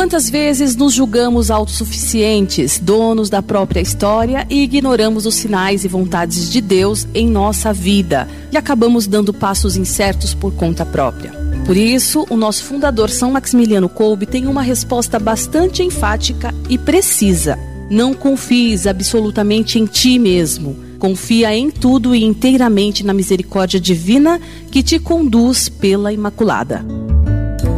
Quantas vezes nos julgamos autossuficientes, donos da própria história, e ignoramos os sinais e vontades de Deus em nossa vida e acabamos dando passos incertos por conta própria. Por isso, o nosso fundador São Maximiliano Kolbe tem uma resposta bastante enfática e precisa. Não confies absolutamente em ti mesmo. Confia em tudo e inteiramente na misericórdia divina que te conduz pela Imaculada.